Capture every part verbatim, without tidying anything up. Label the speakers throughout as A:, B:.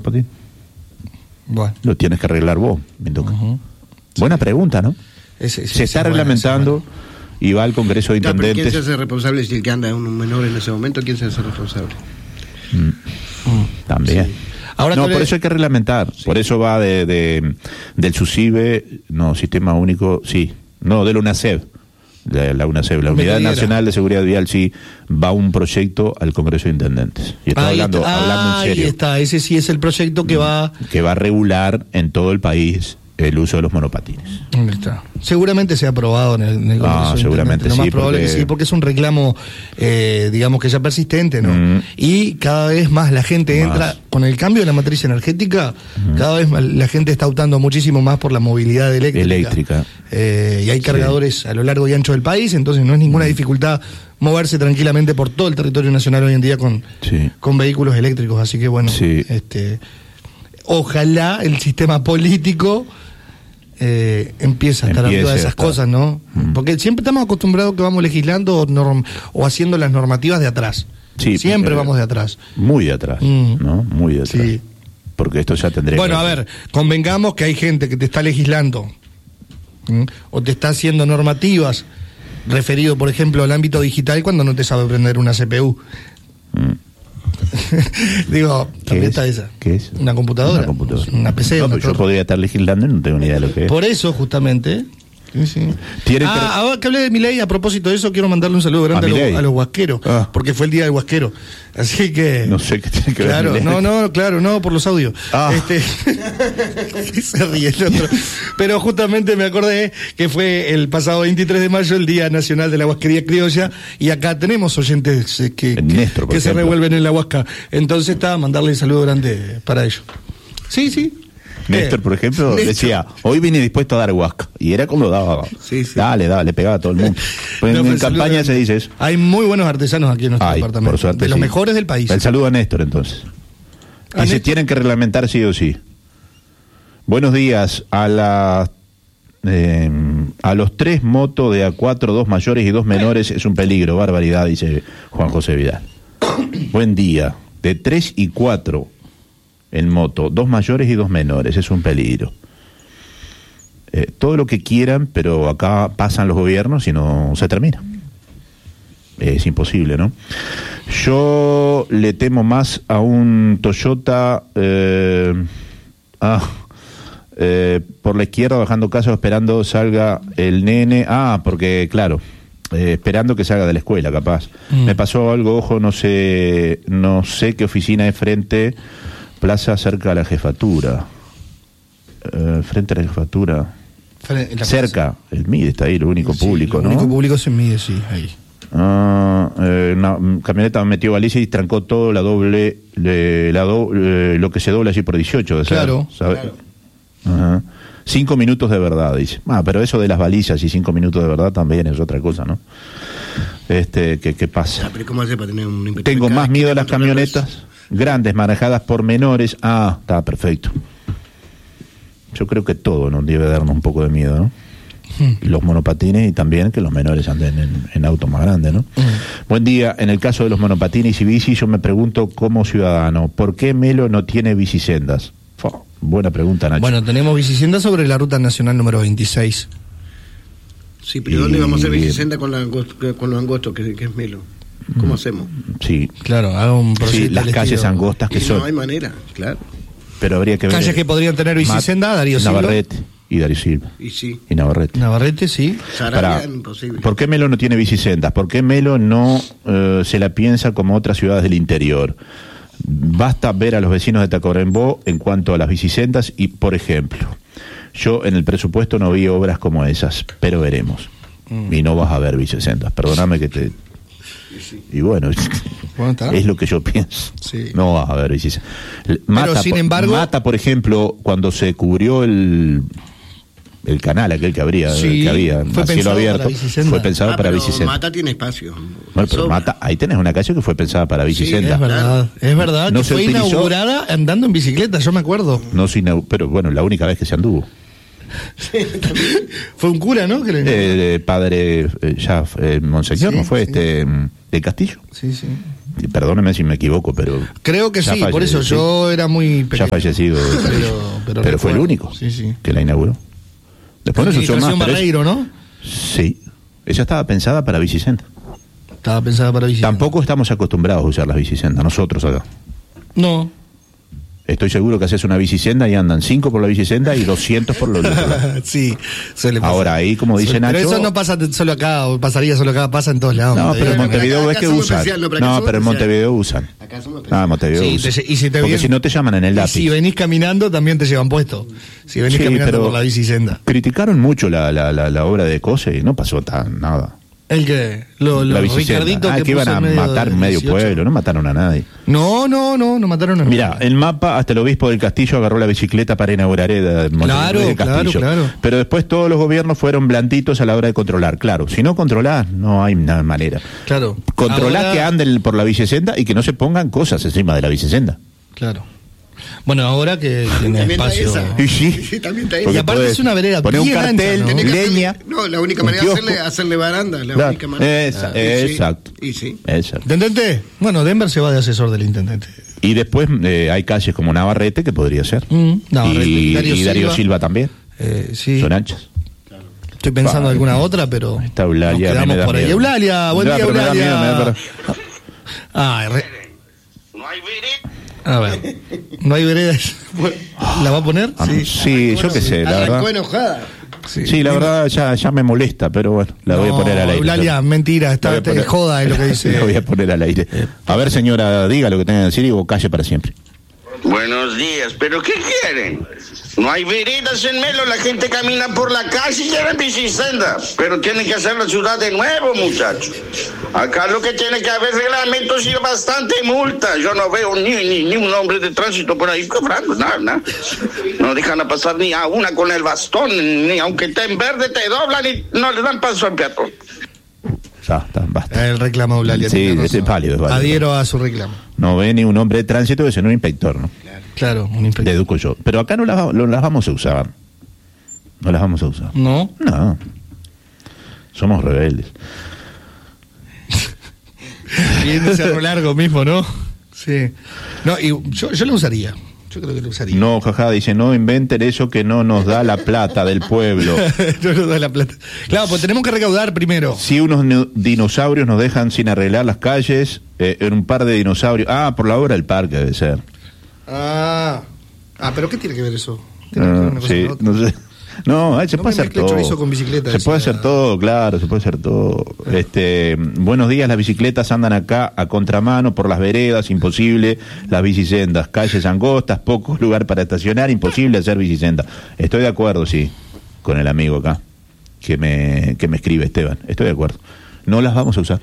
A: monopatín?
B: Bueno.
A: Lo tienes que arreglar vos, me toca.
B: Uh-huh.
A: Buena sí. pregunta, ¿no?
B: Ese, ese,
A: se está reglamentando bueno, y va al Congreso de
C: claro,
A: Intendentes.
C: ¿Quién se hace responsable si el que anda es un menor en ese momento? ¿Quién se hace responsable?
A: Mm. Mm. También. Sí. Ahora no, por eso hay que reglamentar. Sí. Por eso va de, de del SUSIBE, no, Sistema Único, sí. No, de la UNASEV. La, la UNASEV, la Unidad Nacional de Seguridad Vial, sí, va un proyecto al Congreso de Intendentes. Y está hablando,
B: está.
A: hablando en serio.
B: Ahí está, ese sí es el proyecto que va...
A: Que va a regular en todo el país el uso de los monopatines.
B: Ahí está. Seguramente se ha aprobado en el, en el Congreso.
A: Ah, seguramente
B: Lo
A: sí.
B: más probable
A: porque...
B: que sí, porque es un reclamo, eh, digamos que ya persistente, ¿no? Mm. Y cada vez más la gente más. entra, con el cambio de la matriz energética, mm. cada vez más la gente está optando muchísimo más por la movilidad eléctrica.
A: Eléctrica.
B: Eh, y hay cargadores sí. a lo largo y ancho del país, entonces no es ninguna mm. dificultad moverse tranquilamente por todo el territorio nacional hoy en día con, sí. con vehículos eléctricos. Así que bueno, sí. este, ojalá el sistema político... Eh, empieza a estar arriba de esas estar. cosas, ¿no? Mm. Porque siempre estamos acostumbrados que vamos legislando o, norm, o haciendo las normativas de atrás. Sí, siempre vamos de atrás.
A: Muy de atrás, mm. ¿no? Muy de atrás. Sí. Porque esto ya tendría
B: Bueno,
A: que...
B: a ver, convengamos que hay gente que te está legislando ¿sí? o te está haciendo normativas referido, por ejemplo, al ámbito digital cuando no te sabe prender una C P U. Mm. Digo, también está esa.
A: ¿Qué es?
B: Una computadora.
A: Una computadora.
B: Una P C.
A: No,
B: una
A: yo podría estar legislando y no tengo ni idea de lo que es.
B: Por eso, justamente. Sí, sí. Ah, que... ahora que hablé de Milei, a propósito de eso, quiero mandarle un saludo grande a, a, los, a los huasqueros, ah. porque fue el día del huasquero. Así que.
A: No sé qué tiene que
B: claro,
A: ver.
B: No, no, claro, no, por los audios. Ah. Este... Se ríe el otro. Pero justamente me acordé que fue el pasado veintitrés de mayo, el Día Nacional de la Huasquería Criolla, y acá tenemos oyentes eh, que,
A: Néstor,
B: que, que se revuelven en la huasca. Entonces está, mandarle un saludo grande para ellos. Sí, sí.
A: Néstor, por ejemplo, Néstor. decía, hoy vine dispuesto a dar huasca. Y era como daba. Sí, sí. Dale, dale, le pegaba a todo el mundo. Pues no, en campaña a... se dice eso.
B: Hay muy buenos artesanos aquí en nuestro Ay, departamento.
A: Por suerte,
B: de los
A: sí.
B: mejores del país.
A: El saludo a Néstor, entonces. Y se tienen que reglamentar sí o sí. Buenos días. A la, eh, a los tres motos de A cuatro, dos mayores y dos menores es un peligro. Barbaridad, dice Juan José Vidal. Buen día. De tres y cuatro en moto, dos mayores y dos menores, es un peligro. Eh, todo lo que quieran, pero acá pasan los gobiernos y no se termina. Es imposible, ¿no? Yo le temo más a un Toyota eh, ah, eh, por la izquierda bajando caso esperando salga el nene. Ah, porque claro, eh, esperando que salga de la escuela, capaz. Mm. Me pasó algo, ojo, no sé, no sé qué oficina es frente... Plaza cerca de la jefatura. Eh, frente a la jefatura. La cerca. Plaza. El M I D E está ahí, lo único sí, público,
B: lo
A: ¿no?
B: Lo único público es el M I D E, sí, ahí.
A: Ah, eh, una camioneta metió baliza y trancó todo la doble, le, la do, eh, lo que se dobla allí por dieciocho. De
B: claro,
A: ¿sabe?
B: claro.
A: Ajá. Cinco minutos de verdad, dice. Ah, pero eso de las balizas y cinco minutos de verdad también es otra cosa, ¿no? Este, ¿qué, qué pasa?
C: Ah, pero ¿cómo hace para tener un
A: Tengo más miedo a las camionetas grandes manejadas por menores. Ah, está perfecto. Yo creo que todo nos debe darnos un poco de miedo, ¿no? Mm. Los monopatines y también que los menores anden en, en autos más grandes, ¿no? Mm. Buen día. En el caso de los monopatines y bicis, yo me pregunto como ciudadano, ¿por qué Melo no tiene bicisendas? Oh, buena pregunta, Nacho.
B: Bueno, tenemos bicisendas sobre la ruta nacional número veintiséis.
C: Sí, pero y... ¿dónde vamos a hacer bicicenda con, la angosto, con los angostos que, que es Melo? ¿Cómo hacemos?
A: Sí.
B: Claro, haga un
A: proyecto. Sí, las calles estilo... angostas que y son.
C: No hay manera, claro.
A: Pero habría que ver.
B: Calles que podrían tener bicicenda, Darío Silva.
A: Navarrete y Darío Silva.
C: Y sí.
A: Y Navarrete.
B: Navarrete, sí.
A: Para, imposible. ¿Por qué Melo no tiene bicisendas? ¿Por qué Melo no uh, se la piensa como otras ciudades del interior? Basta ver a los vecinos de Tacuarembó en cuanto a las bicisendas y, por ejemplo, yo en el presupuesto no vi obras como esas, pero veremos. Mm. Y no vas a ver bicisendas. Perdóname que te... Sí. Y bueno, bueno es lo que yo pienso. Sí. No vas a ver bicisendas. Mata,
B: pero sin embargo...
A: Mata, por ejemplo, cuando se cubrió el... el canal aquel que habría sí, que había
B: fue cielo abierto
A: fue pensado ah, para bicicenda.
C: Mata tiene espacio.
A: Bueno, pero Mata, ahí tenés una calle que fue pensada para bicicenda.
B: Sí, es verdad, es verdad
A: no
B: que
A: se
B: fue
A: utilizó,
B: inaugurada andando en bicicleta, yo me acuerdo.
A: No se inauguró, pero bueno, la única vez que se anduvo.
B: Sí, fue un cura, ¿no? Que le...
A: eh, padre eh, ya eh, Monseñor, sí, ¿no fue sí. este de Castillo?
B: Sí, sí.
A: Perdóneme si me equivoco, pero...
B: Creo que sí, por eso yo era muy pequeño.
A: Ya fallecido. Pero, pero, pero fue el único
B: sí, sí.
A: que la inauguró. Después no se usó más.
B: Barreiro, ¿no?
A: Sí. Ella estaba pensada para bicicenda.
B: Estaba pensada para bicicenda.
A: Tampoco estamos acostumbrados a usar las bicisendas, nosotros acá.
B: No.
A: Estoy seguro que haces una bicicenda y andan cinco por la bicicenda y doscientos por los
B: sí, suele pasar.
A: Ahora ahí, como dice Nacho...
B: Pero eso no pasa solo acá, o pasaría solo acá, pasa en todos lados.
A: No, pero en Montevideo ves que usan. No, pero en Montevideo usan. Acá somos Ah, Montevideo
B: sí,
A: usan.
B: Te, y si te
A: Porque
B: bien,
A: si no te llaman en el lápiz.
B: Si venís caminando, también te llevan puesto. Si venís sí, caminando por la bicicenda.
A: Criticaron mucho la, la, la, la obra de Cose y no pasó tan nada.
B: ¿El que Lo, lo Ricardito
A: ah,
B: que,
A: que iban a matar medio pueblo, no mataron a nadie.
B: No, no, no, no mataron a nadie.
A: Mirá, el mapa, hasta el obispo del Castillo agarró la bicicleta para inaugurar el
B: claro,
A: del Castillo.
B: Claro, claro.
A: Pero después todos los gobiernos fueron blanditos a la hora de controlar. Claro, si no controlás, no hay nada manera.
B: Claro.
A: Controlás ahora... que anden por la bicicenda y que no se pongan cosas encima de la bicicenda.
B: Claro. Bueno, ahora que tiene espacio.
A: Y sí,
C: sí, también está
B: y aparte es una vereda
A: poner un cartel,
B: ancha,
A: ¿no? Leña.
C: Hacerle, no, la única manera es hacerle, hacerle baranda. La
A: claro.
C: única manera.
A: Esa, ah, exacto.
C: Y sí.
A: Exacto.
B: ¿Intendente? Bueno, Denver se va de asesor del intendente.
A: Y después eh, hay calles como Navarrete que podría ser.
B: Mm, Navarrete,
A: y,
B: Darío,
A: y Darío Silva, Silva también.
B: Eh, sí.
A: Son anchas.
B: Claro. Estoy pensando en alguna otra, pero.
A: Está Eulalia.
B: Nos quedamos por ahí. Eulalia, buen día, Eulalia. Ah, re...
C: No hay vereda.
B: A ver, no hay veredas. ¿La va a poner?
A: Sí, sí yo qué sé, la verdad.
C: enojada.
A: Sí, sí, la verdad ya, ya me molesta, pero bueno, la no, voy a poner al aire.
B: Eulalia, mentira, está poner, joda es lo que dice.
A: La voy a poner al aire. A ver, señora, diga lo que tenga que decir y vos calle para siempre.
D: Buenos días, ¿pero qué quieren? No hay veredas en Melo, la gente camina por la calle y quieren bicicenda, pero tienen que hacer la ciudad de nuevo, muchachos. Acá lo que tiene que haber reglamentos y bastante multa. Yo no veo ni, ni, ni un hombre de tránsito por ahí cobrando, nada, nada. No dejan a pasar ni a una con el bastón, ni aunque esté en verde te doblan y no le dan paso al peatón.
A: Ya, está, basta.
B: El reclamo Eulalia.
A: Sí, es válido, es válido.
B: Adhiero a su reclamo.
A: No ve ni un hombre de tránsito que sea un inspector, ¿no?
B: Claro, un inspector.
A: Deduco yo. Pero acá no las, no las vamos a usar. No las vamos a usar.
B: ¿No?
A: No. Somos rebeldes.
B: Bien de Cerro Largo mismo, ¿no? Sí. No, y yo, yo lo usaría. Yo creo que lo usaría.
A: No, jaja, dice, no inventen eso que no nos da la plata del pueblo.
B: No nos da la plata. Claro, pues tenemos que recaudar primero.
A: Si unos dinosaurios nos dejan sin arreglar las calles, eh, en un par de dinosaurios. Ah, por la obra del parque debe ser.
B: Ah, ah, pero ¿qué tiene que ver eso?
A: Uh, sí, no sé. No, se no puede hacer todo.
B: Con bicicleta,
A: se puede hacer todo, claro, se puede hacer todo. Ah. Este, buenos días, las bicicletas andan acá a contramano por las veredas, imposible, las bicisendas, calles angostas, poco lugar para estacionar, imposible hacer bicicenda. Estoy de acuerdo, sí, con el amigo acá, que me, que me escribe Esteban, estoy de acuerdo. No las vamos a usar.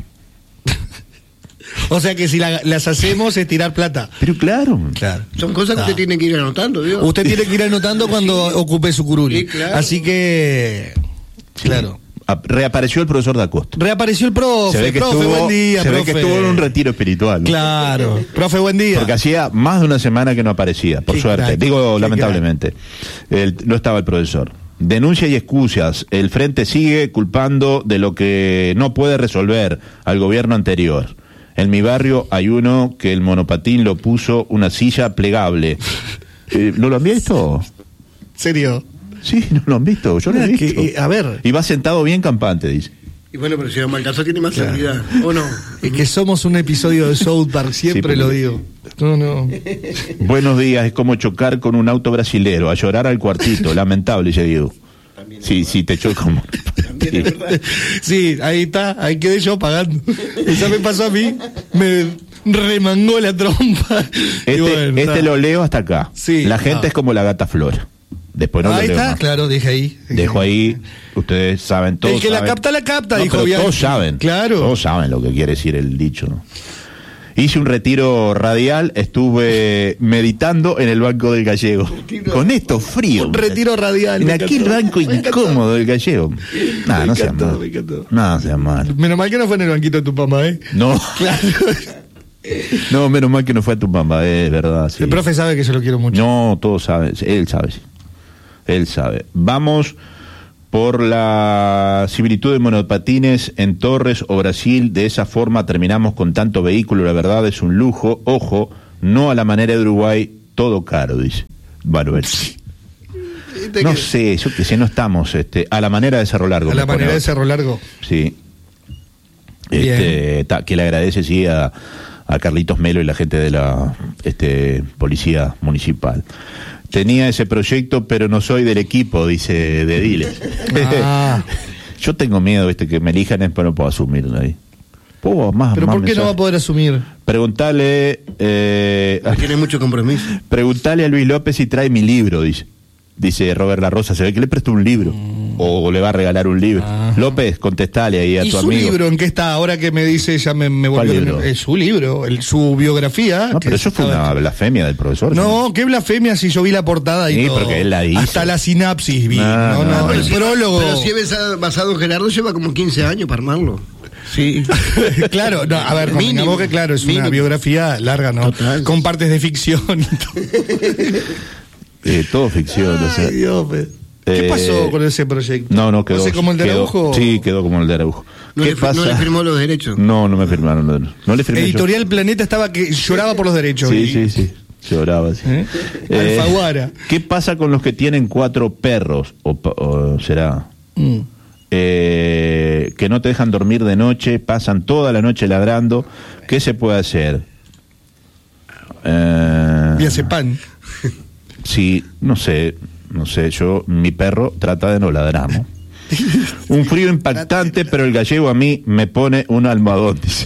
B: O sea que si la, las hacemos es tirar plata.
A: Pero claro.
B: claro.
C: Son cosas que ah. usted tiene que ir anotando, ¿vio?
B: Usted tiene que ir anotando cuando ocupe su curul. Sí, claro. Así que...
A: Sí. Claro. Reapareció el profesor da Costa.
B: Reapareció el profe.
A: Se ve que
B: profe,
A: estuvo,
B: buen día,
A: se
B: profe.
A: ve que estuvo en un retiro espiritual, ¿no?
B: Claro. Profe, buen día.
A: Porque hacía más de una semana que no aparecía, por
B: qué
A: suerte.
B: crack,
A: Digo, lamentablemente. El, no estaba el profesor. Denuncia y excusas. El Frente sigue culpando de lo que no puede resolver al gobierno anterior. En mi barrio hay uno que el monopatín lo puso una silla plegable. Eh, ¿No lo han visto?
B: ¿Serio?
A: Sí, no lo han visto. Yo lo he visto.
B: Que, eh, a ver.
A: Y va sentado bien campante, dice.
C: Y bueno, pero si Don Baltasar tiene más claro. seguridad, ¿o no?
B: Es que somos un episodio de South Park, siempre sí, lo digo. No, no.
A: Buenos días, es como chocar con un auto brasilero, a llorar al cuartito, lamentable, ya digo. Sí, sí, te choco como...
C: Sí.
B: sí, ahí está, ahí quedé yo pagando. Eso me pasó a mí, me remangó la trompa.
A: Este, bueno, este lo leo hasta acá.
B: Sí,
A: la gente
B: no.
A: es como la gata Flora. Después no
B: ahí
A: lo leo
B: está,
A: más.
B: claro, dije ahí.
A: Dejo ahí, ustedes saben, todos
B: El que
A: saben.
B: la capta, la capta,
A: no,
B: dijo
A: pero
B: bien.
A: Todos saben,
B: claro.
A: Todos saben lo que quiere decir el dicho, ¿no? Hice un retiro radial, estuve meditando en el banco del Gallego.
B: Retiro,
A: con esto frío.
B: Un retiro radial.
A: En aquel banco incómodo del Gallego. Nah, no sea mal. No sea mal.
B: Menos mal que no fue en el banquito de tu mamá, ¿eh?
A: No.
B: Claro.
A: No, menos mal que no fue a tu mamá, es verdad. Sí.
B: El profe sabe que yo lo quiero mucho.
A: No, todos saben, él sabe, sí. Él sabe. Vamos por la similitud de monopatines en Torres o Brasil. De esa forma terminamos con tanto vehículo. La verdad es un lujo. Ojo, no a la manera de Uruguay, todo caro, dice Manuel. No sé, yo que sé, no estamos este, a la manera de Cerro Largo.
B: A la manera de Cerro Largo.
A: Sí. Este, ta, que le agradece, sí, a, a Carlitos Melo y la gente de la este, Policía Municipal. Tenía ese proyecto, pero no soy del equipo, dice de Diles. Ah. Yo tengo miedo, este, que me elijan, pero no puedo asumirlo ahí.
B: ¿Pero más, por más qué mensaje. No va a poder asumir?
A: Preguntale... Eh,
C: Tiene mucho compromiso.
A: Preguntale a Luis López si trae mi libro, dice. Dice Robert La Rosa, se ve que le prestó un libro. Mm. O le va a regalar un libro. Ajá. López, contestale ahí a tu amigo.
B: ¿Y su libro en qué está? Ahora que me dice, ya me, me volvió... Es su libro, el, su biografía.
A: No, pero eso fue una blasfemia del profesor.
B: No, ¿no? ¿Qué blasfemia si yo vi la portada y
A: sí,
B: todo?
A: porque él la hizo.
B: Hasta la sinapsis vi. No, no, no, no el
C: si,
B: prólogo.
C: Pero si es basado en Gerardo, lleva como quince años para armarlo.
B: Sí, claro, no, a ver, mínimo, que claro, es mínimo. Una biografía larga, ¿no? Total. Con partes de ficción y todo.
A: Eh, todo ficción. Ay, o sea,
B: Dios, ¿qué eh, pasó con ese proyecto?
A: No, no, quedó.
B: ¿No sé como el de
A: quedó,
B: Araujo?
A: Sí, quedó como el de Araujo.
C: ¿No,
A: ¿Qué
C: le,
A: pasa?
C: ¿No le firmó los derechos?
A: No, no me firmaron los derechos. No le firmé
B: Editorial
A: yo.
B: Planeta estaba que lloraba por los derechos.
A: Sí,
B: y...
A: sí, sí. Lloraba, sí.
B: ¿Eh? Eh, Alfaguara.
A: ¿Qué pasa con los que tienen cuatro perros? ¿O, o será? Mm. Eh, que no te dejan dormir de noche, pasan toda la noche ladrando. ¿Qué se puede hacer?
B: Eh, y hace pan.
A: Sí, no sé, no sé, yo, mi perro trata de no ladrar, ¿no? Un frío impactante, pero el gallego a mí me pone un almohadón, dice.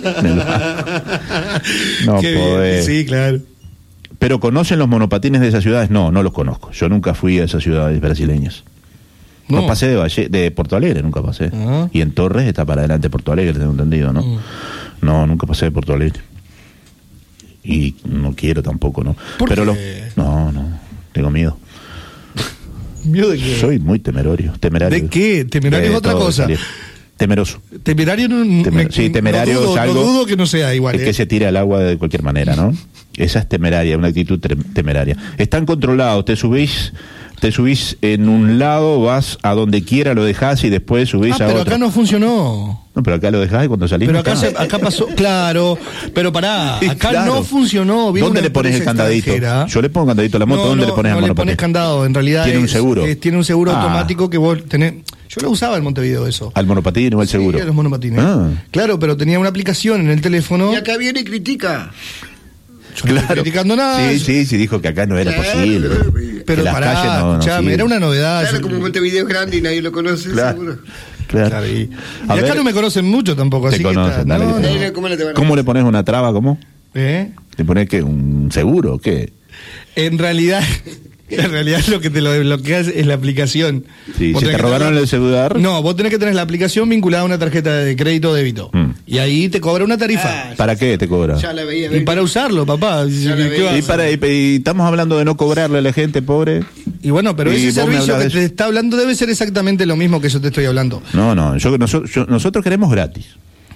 A: No puede.
B: Sí, claro.
A: ¿Pero conocen los monopatines de esas ciudades? No, no los conozco. Yo nunca fui a esas ciudades brasileñas. No, no pasé de, Valle, de Porto Alegre, nunca pasé. Uh-huh. Y en Torres está para adelante Porto Alegre, tengo entendido, ¿no? Uh-huh. No, nunca pasé de Porto Alegre. Y no quiero tampoco, ¿no?
B: ¿Por
A: Pero
B: qué?
A: Lo, no, no, tengo miedo.
B: ¿Miedo de qué?
A: Soy muy temerario, temerario.
B: ¿De qué? Temerario es otra cosa.
A: Salir. Temeroso.
B: Temerario no,
A: Temer, me, sí, temerario
B: no dudo,
A: es algo
B: no dudo que no sea igual.
A: Es
B: ¿eh?
A: que se tire al agua de cualquier manera, ¿no? Esa es temeraria, una actitud temeraria. Están controlados, te subís... Te subís en un lado, vas a donde quiera, lo dejás y después subís
B: ah,
A: a
B: pero
A: otro.
B: Pero acá no funcionó.
A: No, pero acá lo dejás y cuando salís.
B: Pero acá, se, acá pasó, claro, pero pará, acá claro. No funcionó.
A: ¿Dónde le pones el candadito? Extranjera. Yo le pongo candadito a la moto,
B: no,
A: ¿dónde
B: no,
A: le pones
B: no
A: al monopatín?
B: No le pones candado, en realidad
A: tiene
B: es,
A: un seguro.
B: Es, tiene un seguro ah. automático que vos tenés. Yo lo usaba en Montevideo eso.
A: ¿Al monopatín o al
B: sí,
A: seguro?
B: Sí, a los monopatines. Ah. Claro, pero tenía una aplicación en el teléfono.
C: Y acá viene y critica.
B: Yo no claro. estoy criticando nada.
A: Sí, sí, sí, dijo que acá no era claro, posible.
B: Pero pará, no, escuchame, no era una novedad.
C: Claro, como Montevideo es grande y nadie lo conoce,
A: claro.
C: seguro.
A: Claro.
B: claro y, y acá ver, no me conocen mucho tampoco, así
A: conocen,
B: que
A: dale,
B: no,
A: no.
C: ¿Cómo, le te van a
A: ¿Cómo le pones una traba? ¿Cómo?
B: ¿Eh?
A: ¿Le pones qué? ¿Un seguro o qué?
B: En realidad... En realidad lo que te lo bloqueas es la aplicación.
A: Sí, ¿se te robaron tener... el celular?
B: No, vos tenés que tener la aplicación vinculada a una tarjeta de crédito o débito. Mm. Y ahí te cobra una tarifa. Ah,
A: ¿Para qué te cobra?
C: Ya la veía.
B: Y para usarlo, papá.
A: Y, para, y, y estamos hablando de no cobrarle a la gente pobre.
B: Y bueno, pero ese servicio que te está hablando debe ser exactamente lo mismo que yo te estoy hablando.
A: No, no, yo, nosotros, yo, nosotros queremos gratis.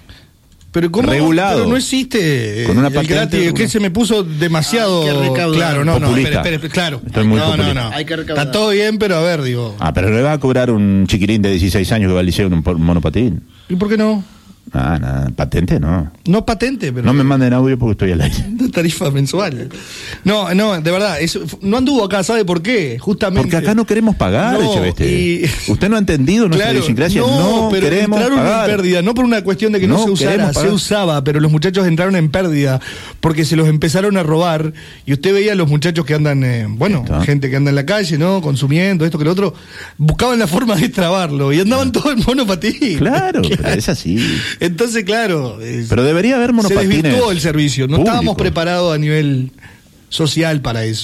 B: Pero ¿cómo?
A: Regulado.
B: Pero no existe.
A: Con una patente.
B: Gratis, que se me puso demasiado.
C: Ah,
B: claro, no,
A: populista.
B: no, espere, espere, claro.
A: Estoy muy
B: no,
A: populista.
B: no, no.
C: Hay que recaudar.
B: Está todo bien, pero a ver, digo.
A: Ah, pero le va a cobrar un chiquirín de dieciséis años que va al liceo en un monopatín.
B: ¿Y por qué no?
A: Ah, nada, patente no.
B: No patente, pero...
A: No me manden audio porque estoy al aire.
B: Tarifa mensual. No, no, de verdad, eso, no anduvo acá, ¿sabe por qué? Justamente...
A: Porque acá no queremos pagar,
B: no,
A: Echeveste.
B: Y...
A: Usted no ha entendido nuestra
B: claro,
A: idiosincrasia.
B: No,
A: no
B: pero
A: queremos
B: entraron
A: pagar.
B: en pérdida, no por una cuestión de que no, no se usara, se usaba, pero los muchachos entraron en pérdida porque se los empezaron a robar y usted veía a los muchachos que andan, eh, bueno, Está. gente que anda en la calle, ¿no? Consumiendo esto que lo otro, buscaban la forma de trabarlo y andaban todos en monopatín.
A: Claro, claro, pero es así.
B: Entonces, claro...
A: Pero debería haber monopatines.
B: Se desvirtuó el servicio. No
A: públicos.
B: Estábamos preparados a nivel social para eso.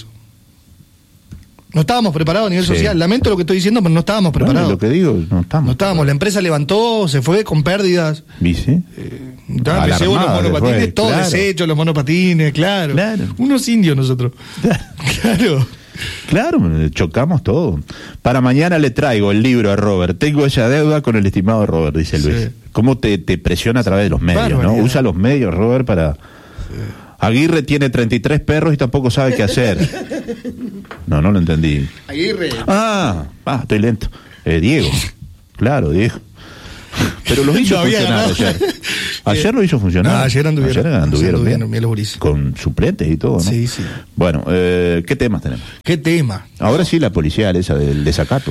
B: No estábamos preparados a nivel sí. social. Lamento lo que estoy diciendo, pero no estábamos preparados.
A: No, lo que digo, no estamos.
B: No estábamos. La empresa levantó, se fue con pérdidas.
A: ¿Viste?
B: Eh, los monopatines, fue, todo claro. deshecho, los monopatines, claro. claro. Unos indios nosotros. Claro.
A: Claro, chocamos todo. Para mañana le traigo el libro a Robert. Tengo esa deuda con el estimado Robert, dice Luis. Sí. ¿Cómo te, te presiona a través de los medios, Barbaridad. ¿no? Usa los medios, Robert, para... Sí. Aguirre tiene treinta y tres perros y tampoco sabe qué hacer. No, no lo entendí.
C: Aguirre.
A: Ah, ah estoy lento. Eh, Diego, claro, Diego. Pero los hizo no funcionar ayer. Ayer lo hizo funcionar. No,
B: ayer anduvieron,
A: ayer anduvieron,
B: ayer
A: bien,
B: bien, bien,
A: con suplentes y todo, ¿no?
B: Sí, sí.
A: Bueno, eh, ¿qué temas tenemos?
B: ¿Qué tema?
A: Ahora sí la policial esa del desacato.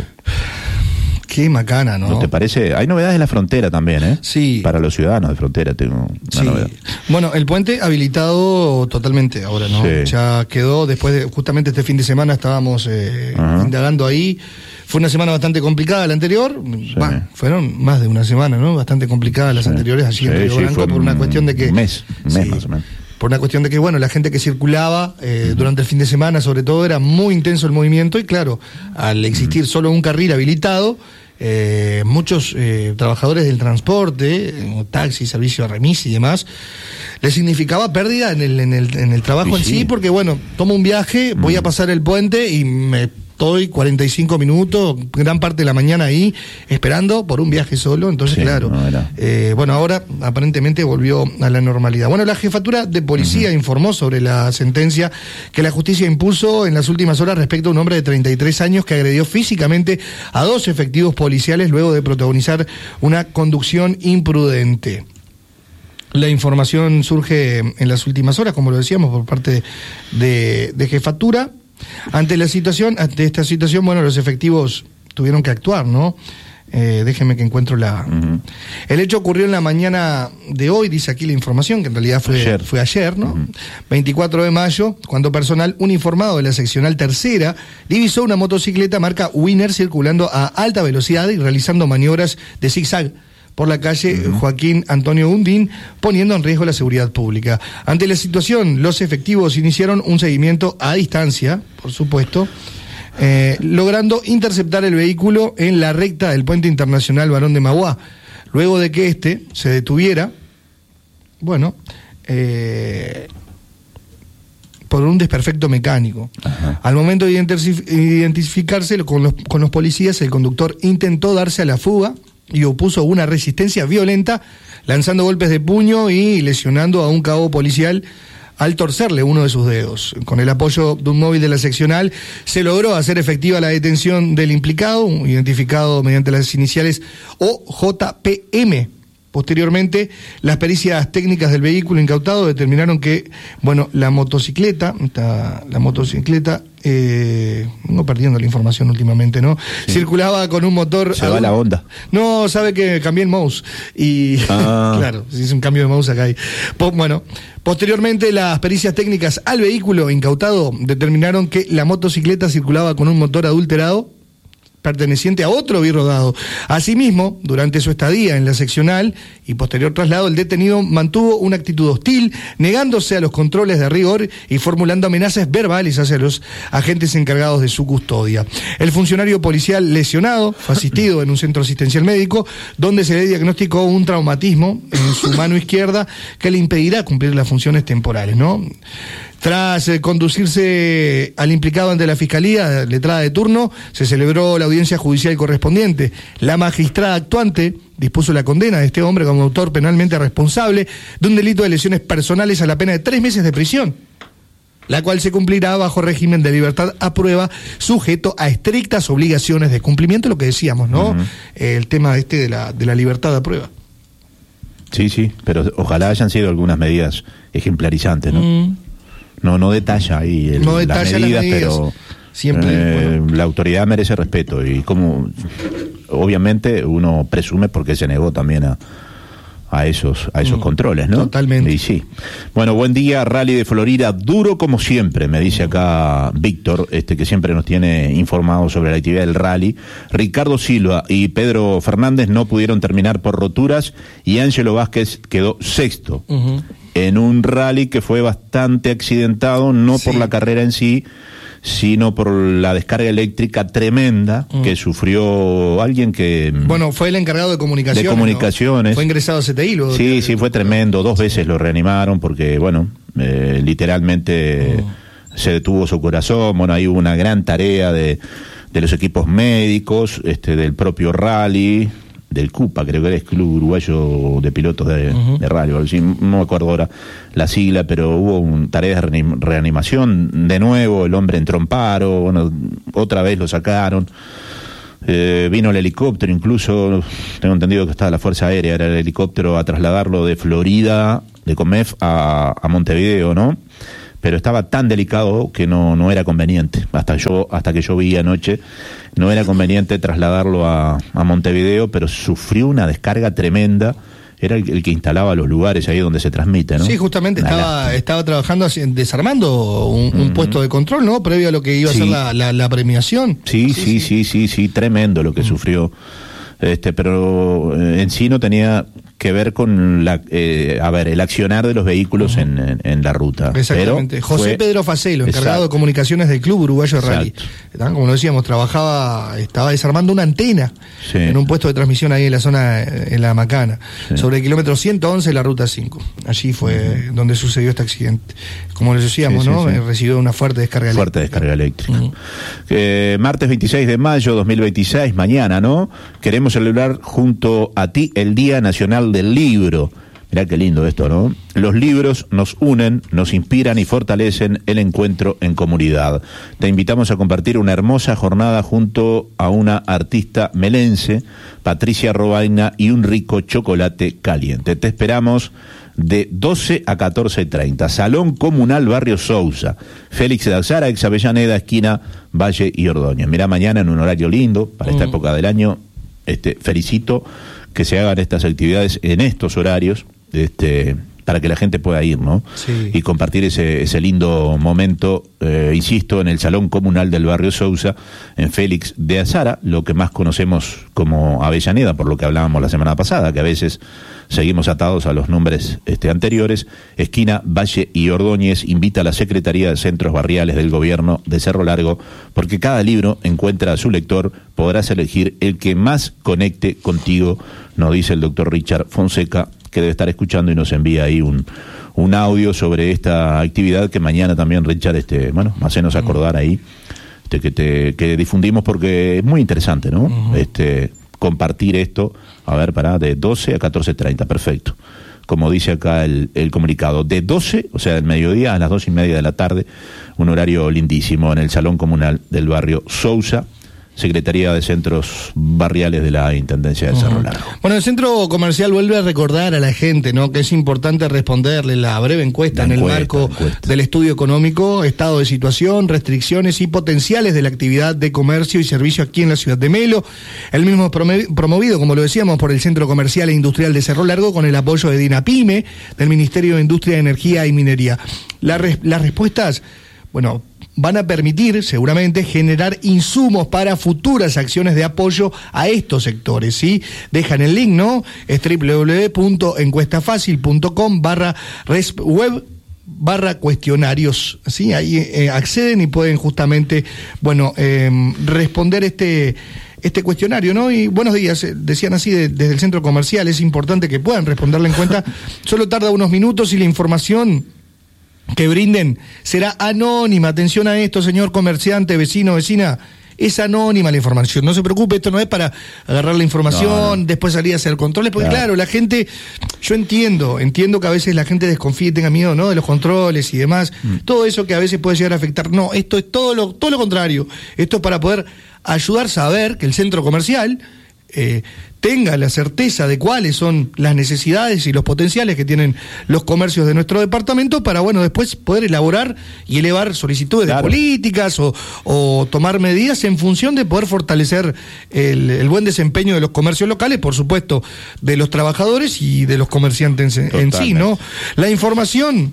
B: Qué macana, ¿no?
A: ¿No te parece? Hay novedades en la frontera también, ¿eh?
B: Sí.
A: Para los ciudadanos de frontera tengo una
B: sí.
A: novedad.
B: Bueno, el puente habilitado totalmente ahora, ¿no? Sí. Ya quedó, después de, justamente este fin de semana estábamos eh, indagando ahí. Fue una semana bastante complicada la anterior, sí. bah, fueron más de una semana, ¿no? Bastante complicadas las sí. anteriores allí sí, en Río sí, Branco por una cuestión de que...
A: Un mes, un mes sí, más o menos.
B: Por una cuestión de que, bueno, la gente que circulaba eh, uh-huh. durante el fin de semana, sobre todo, era muy intenso el movimiento y claro, al existir uh-huh. solo un carril habilitado, eh, muchos eh, trabajadores del transporte, eh, taxi, servicio de remis y demás, les significaba pérdida en el, en el, en el trabajo sí, en sí, sí, porque, bueno, tomo un viaje, uh-huh. voy a pasar el puente y me... Estoy cuarenta y cinco minutos, gran parte de la mañana ahí, esperando por un viaje solo. Entonces, sí, claro, no eh, bueno, ahora aparentemente volvió a la normalidad. Bueno, la jefatura de policía uh-huh. informó sobre la sentencia que la justicia impuso en las últimas horas respecto a un hombre de treinta y tres años que agredió físicamente a dos efectivos policiales luego de protagonizar una conducción imprudente. La información surge en las últimas horas, como lo decíamos, por parte de, de jefatura. Ante la situación, ante esta situación, bueno, los efectivos tuvieron que actuar, ¿no? Eh, déjenme que encuentro la... Uh-huh. El hecho ocurrió en la mañana de hoy, dice aquí la información, que en realidad fue ayer, fue ayer ¿no? Uh-huh. veinticuatro de mayo, cuando personal uniformado de la seccional tercera divisó una motocicleta marca Winner circulando a alta velocidad y realizando maniobras de zigzag por la calle uh-huh. Joaquín Antonio Undín, poniendo en riesgo la seguridad pública. Ante la situación, los efectivos iniciaron un seguimiento a distancia, por supuesto, eh, logrando interceptar el vehículo en la recta del Puente Internacional Barón de Mauá. Luego de que éste se detuviera, bueno, eh, por un desperfecto mecánico. Ajá. Al momento de identificarse con los, con los policías, el conductor intentó darse a la fuga y opuso una resistencia violenta, lanzando golpes de puño y lesionando a un cabo policial al torcerle uno de sus dedos. Con el apoyo de un móvil de la seccional, se logró hacer efectiva la detención del implicado, identificado mediante las iniciales O J P M. Posteriormente, las pericias técnicas del vehículo incautado determinaron que, bueno, la motocicleta, la motocicleta, eh, vengo perdiendo la información últimamente, ¿no? Sí. Circulaba con un motor...
A: Se va la onda.
B: No, sabe que cambié el mouse. Y, ah. claro, se hizo un cambio de mouse acá. Ahí. Bueno, posteriormente, las pericias técnicas al vehículo incautado determinaron que la motocicleta circulaba con un motor adulterado, perteneciente a otro birrodado. Asimismo, durante su estadía en la seccional y posterior traslado, el detenido mantuvo una actitud hostil, negándose a los controles de rigor y formulando amenazas verbales hacia los agentes encargados de su custodia. El funcionario policial lesionado fue asistido en un centro asistencial médico, donde se le diagnosticó un traumatismo en su mano izquierda que le impedirá cumplir las funciones temporales, ¿no? Tras eh, conducirse al implicado ante la Fiscalía, letrada de turno, se celebró la audiencia judicial correspondiente. La magistrada actuante dispuso la condena de este hombre como autor penalmente responsable de un delito de lesiones personales a la pena de tres meses de prisión, la cual se cumplirá bajo régimen de libertad a prueba, sujeto a estrictas obligaciones de cumplimiento, lo que decíamos, ¿no? Uh-huh. Eh, el tema este de la, de la libertad a prueba.
A: Sí, sí, pero ojalá hayan sido algunas medidas ejemplarizantes, ¿no? Mm. No, no detalla ahí el,
B: no detalla
A: las, medidas,
B: las medidas,
A: pero
B: siempre,
A: eh,
B: bueno.
A: La autoridad merece respeto y como obviamente uno presume porque se negó también a, a esos a esos mm, controles, ¿no?
B: Totalmente.
A: Y sí. Bueno, buen día, Rally de Florida, duro como siempre, me dice acá Víctor, este que siempre nos tiene informado sobre la actividad del rally. Ricardo Silva y Pedro Fernández no pudieron terminar por roturas y Ángelo Vázquez quedó sexto. Uh-huh. En un rally que fue bastante accidentado, no sí. por la carrera en sí, sino por la descarga eléctrica tremenda mm. que sufrió alguien que...
B: Bueno, fue el encargado de comunicaciones.
A: De comunicaciones.
B: ¿No? Fue ingresado a C T I. Luego
A: sí,
B: que...
A: sí, fue tremendo. Dos veces lo reanimaron porque, bueno, eh, literalmente mm. se detuvo su corazón. Bueno, ahí hubo una gran tarea de, de los equipos médicos, este, del propio rally... del CUPA, creo que era el Club Uruguayo de Pilotos de, uh-huh. de Rally, no me acuerdo ahora la sigla, pero hubo un, tareas de reanimación, de nuevo el hombre entró en paro, bueno, otra vez lo sacaron, Eh, vino el helicóptero, incluso tengo entendido que estaba la Fuerza Aérea, era el helicóptero a trasladarlo de Florida, de Comef, a, a Montevideo, ¿no? Pero estaba tan delicado que no, no era conveniente. Hasta yo, hasta que yo vi anoche, no era conveniente trasladarlo a, a Montevideo, pero sufrió una descarga tremenda. Era el, el que instalaba los lugares ahí donde se transmite, ¿no?
B: Sí, justamente estaba, estaba trabajando, desarmando un, un uh-huh. puesto de control, ¿no? Previo a lo que iba sí. a ser la, la, la premiación.
A: Sí, sí, sí, sí, sí, sí, sí, tremendo lo que uh-huh. sufrió. Este, pero eh, en sí no tenía que ver con la, eh, a ver, el accionar de los vehículos uh-huh. en, en, en la ruta.
B: Exactamente.
A: Pero
B: José
A: fue...
B: Pedro Facelo, encargado Exacto. de comunicaciones del Club Uruguayo de Rally. Como lo decíamos, trabajaba, estaba desarmando una antena sí. en un puesto de transmisión ahí en la zona, en la Macana, sí. sobre el kilómetro ciento once de la ruta cinco. Allí fue uh-huh. donde sucedió este accidente. Como les decíamos, sí, sí, ¿no? Sí. Recibió una fuerte descarga
A: fuerte
B: eléctrica.
A: Fuerte descarga eléctrica. Uh-huh. Eh, martes veintiséis de mayo dos mil veintiséis, mañana, ¿no? Queremos celebrar junto a ti el Día Nacional del Libro. Mirá qué lindo esto, ¿no? Los libros nos unen, nos inspiran y fortalecen el encuentro en comunidad. Te invitamos a compartir una hermosa jornada junto a una artista melense, Patricia Robaina, y un rico chocolate caliente. Te esperamos de doce a catorce treinta. Salón Comunal Barrio Sousa. Félix de Azara, ex Avellaneda, esquina Valle y Ordóñez. Mirá, mañana en un horario lindo, para esta mm. época del año, este, felicito que se hagan estas actividades en estos horarios, este, para que la gente pueda ir, ¿no?
B: Sí.
A: Y compartir ese, ese lindo momento, eh, insisto, en el Salón Comunal del Barrio Sousa, en Félix de Azara, lo que más conocemos como Avellaneda, por lo que hablábamos la semana pasada, que a veces seguimos atados a los nombres este, anteriores. Esquina Valle y Ordóñez. Invita a la Secretaría de Centros Barriales del Gobierno de Cerro Largo, porque cada libro encuentra a su lector. Podrás elegir el que más conecte contigo, nos dice el doctor Richard Fonseca, que debe estar escuchando y nos envía ahí un, un audio sobre esta actividad que mañana también, Richard, este, bueno, hacenos acordar ahí, este, que te que difundimos, porque es muy interesante, ¿no? Uh-huh. Este, compartir esto, a ver, para de doce a catorce treinta, perfecto. Como dice acá el, el comunicado, de doce, o sea, del mediodía a las dos y media de la tarde, un horario lindísimo en el Salón Comunal del Barrio Sousa, Secretaría de Centros Barriales de la Intendencia de Cerro Largo.
B: Bueno, el centro comercial vuelve a recordar a la gente, ¿no?, que es importante responderle la breve encuesta, la encuesta en el marco encuesta. del estudio económico, estado de situación, restricciones y potenciales de la actividad de comercio y servicio aquí en la ciudad de Melo. El mismo promovido, como lo decíamos, por el Centro Comercial e Industrial de Cerro Largo, con el apoyo de DINAPYME, del Ministerio de Industria, Energía y Minería. La res- las respuestas, bueno, van a permitir seguramente generar insumos para futuras acciones de apoyo a estos sectores, ¿sí? Dejan el link, ¿no? Es www.encuestafacil.com barra resweb barra cuestionarios, ¿sí? Ahí eh, acceden y pueden justamente, bueno, eh, responder este... este cuestionario, ¿no? Y buenos días, decían así de, desde el centro comercial, es importante que puedan responderle en cuenta, solo tarda unos minutos y la información que brinden será anónima. Atención a esto, señor comerciante, vecino, vecina, es anónima la información, no se preocupe, esto no es para agarrar la información, no, no. después salir a hacer controles, porque claro. claro, la gente, yo entiendo, entiendo que a veces la gente desconfíe y tenga miedo, ¿no?, de los controles y demás, mm. todo eso que a veces puede llegar a afectar. No, esto es todo lo, todo lo contrario, esto es para poder ayudar a saber que el centro comercial eh, tenga la certeza de cuáles son las necesidades y los potenciales que tienen los comercios de nuestro departamento, para, bueno, después poder elaborar y elevar solicitudes claro. de políticas o, o tomar medidas en función de poder fortalecer el, el buen desempeño de los comercios locales, por supuesto, de los trabajadores y de los comerciantes en, en sí, ¿no? La información,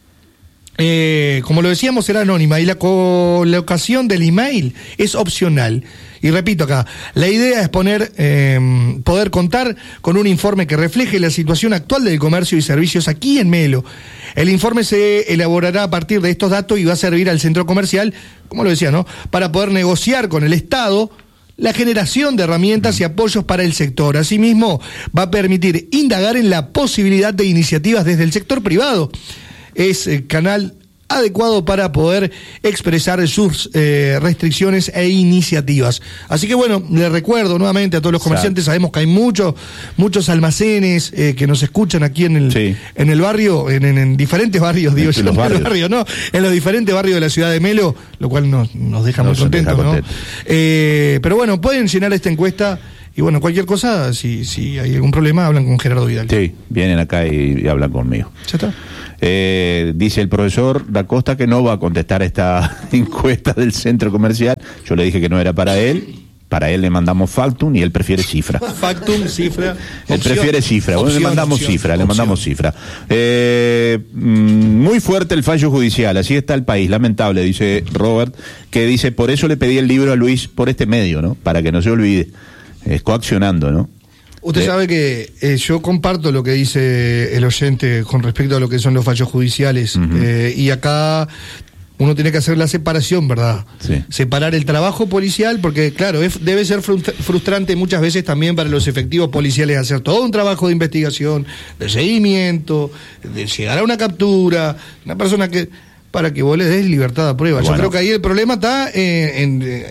B: Eh, como lo decíamos, será anónima y la colocación del email es opcional. Y repito acá, la idea es poner, eh, poder contar con un informe que refleje la situación actual del comercio y servicios aquí en Melo. El informe se elaborará a partir de estos datos y va a servir al centro comercial, como lo decía, ¿no?, para poder negociar con el Estado la generación de herramientas y apoyos para el sector. Asimismo, va a permitir indagar en la posibilidad de iniciativas desde el sector privado. Es el canal adecuado para poder expresar sus eh, restricciones e iniciativas. Así que bueno, le recuerdo nuevamente a todos los comerciantes, sabemos que hay muchos muchos almacenes eh, que nos escuchan aquí en el sí. en el barrio, en, en, en diferentes barrios, digo yo, en el barrio, ¿no? En los diferentes barrios de la ciudad de Melo, lo cual nos, nos deja muy contentos, ¿no? Contento. Eh, pero bueno, pueden llenar esta encuesta. Y bueno, cualquier cosa, si, si hay algún problema, hablan con Gerardo Vidal.
A: Sí, vienen acá y, y hablan conmigo.
B: ¿Ya está?
A: Eh, dice el profesor Da Costa que no va a contestar esta encuesta del centro comercial. Yo le dije que no era para él. Para él le mandamos Factum y él prefiere cifra.
B: Factum, cifra.
A: Él opción, prefiere cifra. Bueno, opción, le mandamos opción, cifra, opción. le mandamos cifra. Eh, muy fuerte el fallo judicial, así está el país, lamentable, dice Robert, que dice, por eso le pedí el libro a Luis por este medio, ¿no? Para que no se olvide. Es coaccionando, ¿no?
B: Usted
A: de...
B: sabe que eh, yo comparto lo que dice el oyente con respecto a lo que son los fallos judiciales. Uh-huh. eh, y acá uno tiene que hacer la separación, ¿verdad?
A: Sí.
B: Separar el trabajo policial, porque claro, es, debe ser frustrante muchas veces también para los efectivos policiales hacer todo un trabajo de investigación, de seguimiento, de llegar a una captura, una persona que... para que vos le des libertad a prueba. Bueno. Yo creo que ahí el problema está en, en,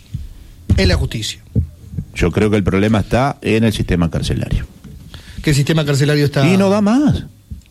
B: en la justicia.
A: Yo creo que el problema está en el sistema carcelario.
B: ¿Qué sistema carcelario está?
A: Y no da más.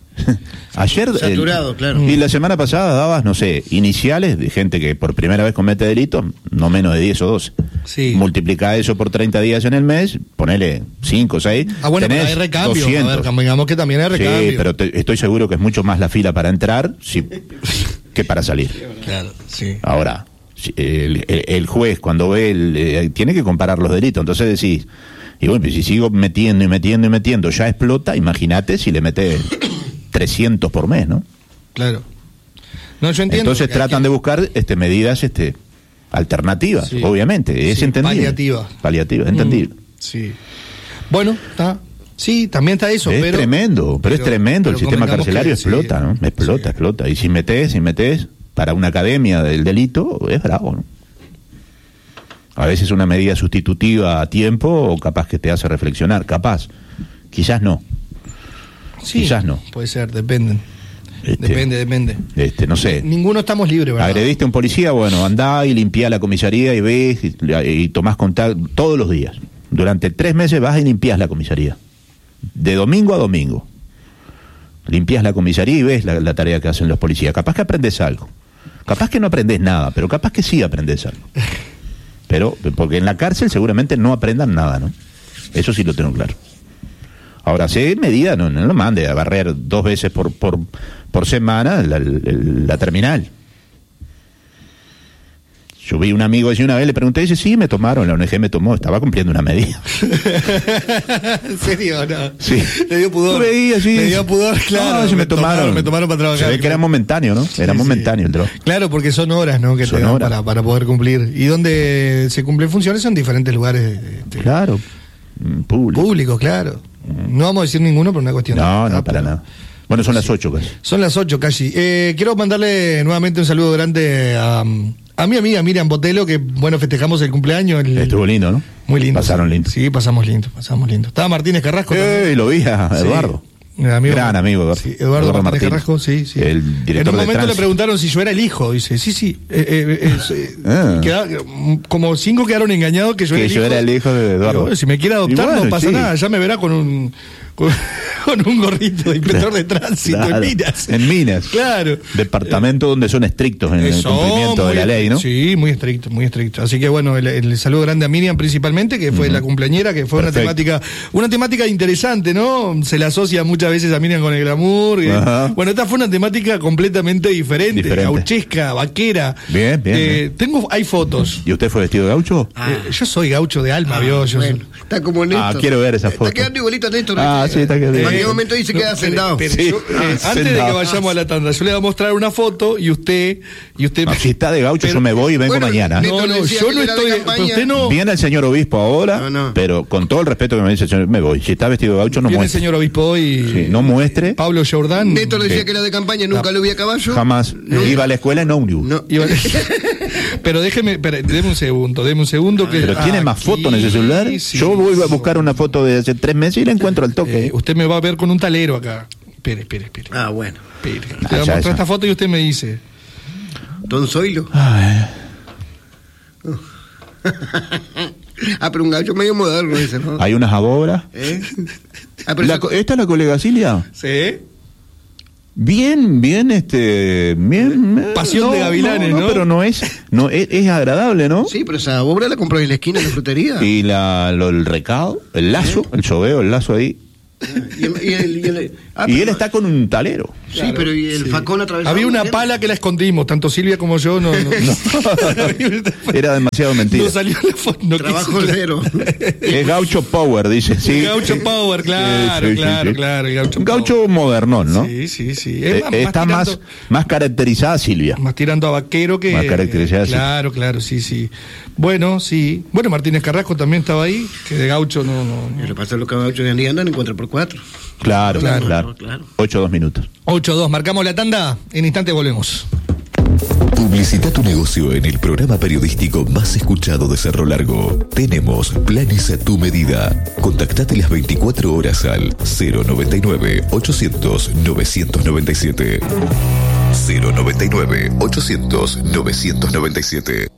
A: Ayer...
C: Saturado,
A: el,
C: claro.
A: Y la semana pasada dabas, no sé, iniciales de gente que por primera vez comete delitos, no menos de diez o doce.
B: Sí.
A: Multiplica eso por treinta días en el mes, ponele cinco o seis.
B: Ah, bueno, pero hay recambio.
A: doscientos.
B: A ver, digamos que también hay recambio.
A: Sí, pero te, estoy seguro que es mucho más la fila para entrar sí, que para salir.
B: Claro, sí.
A: Ahora... El, el, el juez cuando ve el, eh, tiene que comparar los delitos, entonces decís, y bueno, si sigo metiendo y metiendo y metiendo, ya explota, imagínate si le metes trescientos por mes, ¿no?
B: Claro. No, yo entiendo.
A: Entonces tratan que... de buscar este medidas este alternativas, sí. obviamente, es
B: sí,
A: entendible.
B: Paliativa.
A: Paliativa, entendible.
B: Mm, sí. Bueno, está. Sí, también está eso,
A: es
B: pero...
A: tremendo, pero, pero es tremendo, pero el sistema carcelario que, explota, sí, ¿no? Explota, sí. explota. Y si metes, si metes... para una academia del delito, es bravo, ¿no? A veces una medida sustitutiva a tiempo o capaz que te hace reflexionar, capaz, quizás no.
B: Sí,
A: quizás no.
B: Puede ser, dependen. Este, depende, depende.
A: Este, no sé.
B: Ninguno estamos libres, ¿verdad?
A: Agrediste a un policía, bueno, andá y limpiá la comisaría y ves y, y tomás contacto todos los días. Durante tres meses vas y limpiás la comisaría. De domingo a domingo. Limpiás la comisaría y ves la, la tarea que hacen los policías. Capaz que aprendes algo. Capaz que no aprendes nada, pero capaz que sí aprendes algo. Pero, porque en la cárcel seguramente no aprendan nada, ¿no? Eso sí lo tengo claro. Ahora, si medida, no, no lo mande a barrer dos veces por, por, por semana la, la, la terminal. Yo vi un amigo así una vez, le pregunté, y dice, sí, me tomaron, la O N G me tomó, estaba cumpliendo una medida.
B: ¿En serio? No.
A: Sí.
B: Le dio pudor.
A: Veía, sí.
B: Le dio pudor, claro.
A: No, se me, me tomaron, tomaron.
B: Me tomaron para trabajar.
A: Se ve que era momentáneo, ¿no? Era sí, momentáneo sí. el trabajo.
B: Claro, porque son horas, ¿no? Que son te dan horas. Para, para poder cumplir. Y donde se cumplen funciones son diferentes lugares. Este,
A: claro. Público.
B: Públicos, claro. No vamos a decir ninguno por una cuestión.
A: No,
B: de
A: no, para nada. Bueno, son sí. las ocho casi.
B: Son las ocho casi. Eh, quiero mandarle nuevamente un saludo grande a... A mi amiga Miriam Botelo, que bueno, festejamos el cumpleaños. El...
A: Estuvo lindo, ¿no?
B: Muy lindo.
A: Pasaron
B: sí.
A: lindo.
B: Sí, pasamos lindo, pasamos lindo. Estaba Martínez Carrasco.
A: Eh, lo vi a Eduardo.
B: Sí. Amigo,
A: gran amigo, Eduardo.
B: Sí, Eduardo, Eduardo Martínez, Martínez Carrasco, sí, sí.
A: El director
B: en un momento
A: de
B: le preguntaron si yo era el hijo. Dice, sí, sí. Eh, eh, eh, ah. queda, como cinco quedaron engañados que yo
A: que
B: era el
A: yo
B: hijo.
A: era el hijo de Eduardo.
B: Digo, si me quiere adoptar, bueno, no pasa sí. nada. Ya me verá con un... Con, con un gorrito de inspector de tránsito claro. en Minas.
A: En Minas.
B: Claro.
A: Departamento eh, donde son estrictos en el cumplimiento de la ley, ¿no?
B: Sí, muy estricto, muy estricto. Así que bueno, el, el saludo grande a Miriam principalmente, que fue uh-huh. la cumpleañera, que fue Perfecto. una temática una temática interesante, ¿no? Se la asocia muchas veces a Miriam con el glamour. Uh-huh. Bueno, esta fue una temática completamente diferente, diferente. gauchesca, vaquera.
A: Bien, bien,
B: eh,
A: bien.
B: Tengo, hay fotos.
A: ¿Y usted fue vestido de gaucho?
B: Ah. Eh, yo soy gaucho de alma, ah, ¿vio? Yo
C: bueno.
B: soy...
C: Está como Néstor.
A: Ah, quiero ver esa foto.
C: Está quedando igualito a Néstor.
A: Ah, sí, está quedando.
C: En qué momento dice que queda sentado.
B: Pero, pero
A: sí.
B: yo, eh,
A: ah,
B: antes
A: sentado.
B: de que vayamos a la tanda, yo le voy a mostrar una foto y usted... y usted
A: no, si está de gaucho, pero, yo me voy y vengo bueno, mañana.
B: No, no, yo no estoy... Pero usted no...
A: Viene el señor obispo ahora, no, no. pero con todo el respeto que me dice el señor, me voy. Si está vestido de gaucho, no
B: Viene
A: muestre.
B: Viene el señor obispo hoy...
A: Sí, no muestre.
B: Pablo Jordán.
C: Néstor decía sí. que era de campaña, nunca ah. lo vi a caballo.
A: Jamás. No. Iba a la escuela en ómnibus.
B: No. Iba... Pero déjeme, espera, deme un segundo, deme un segundo.
A: Ah,
B: que
A: pero tiene más fotos en ese celular.
B: Sí,
A: yo voy a buscar una foto de hace tres meses y la encuentro al toque.
B: Eh, usted me va a ver con un talero acá. Espere, espere, espere.
C: Ah, bueno.
B: Espere. Le voy a mostrar esta foto y usted me dice.
C: Don Zoilo.
A: Ay.
C: Oh. Ah, pero un gaucho medio moderno ese, ¿no?
A: Hay unas abobras.
C: ¿Eh? Ah, pero
A: La,
C: eso...
A: ¿Esta es la colega Silvia?
B: Sí.
A: Bien, bien, este, bien.
B: Pasión
A: no,
B: de gavilanes, ¿no?
A: ¿no? Pero no es, no es, es agradable, ¿no?
C: Sí, pero esa obra la compró en la esquina de la frutería.
A: Y la, lo, el recado, el lazo, ¿Eh? el choveo, el lazo ahí.
C: Y, el, y, el, y, el,
A: ah, y él está con un talero.
C: Sí, claro, pero y el sí. facón atravesado.
B: Había una pala que la escondimos, tanto Silvia como yo. No, no,
A: no. Era demasiado mentira.
B: No salió la foto. No
C: Trabajo cero.
A: Es gaucho power, dice. Sí.
B: Gaucho power, claro, sí, sí, claro, sí, sí. claro. Gaucho,
A: gaucho modernón, ¿no?
B: Sí, sí, sí.
A: Es más, está más, tirando, más, más caracterizada Silvia.
B: Más tirando a vaquero que.
A: Más caracterizada.
B: Claro, claro, sí, sí. Bueno, sí. Bueno, Martínez Carrasco también estaba ahí, que de gaucho no. no, no.
C: Y lo que pasa es que los gauchos de día andan en cuatro por cuatro.
A: Claro, claro, claro. claro. ocho dos minutos.
B: ocho dos, marcamos la tanda, en instante volvemos.
E: Publicita tu negocio en el programa periodístico más escuchado de Cerro Largo. Tenemos planes a tu medida. Contactate las veinticuatro horas al cero noventa y nueve, ochocientos, novecientos noventa y siete. cero noventa y nueve, ochocientos, novecientos noventa y siete.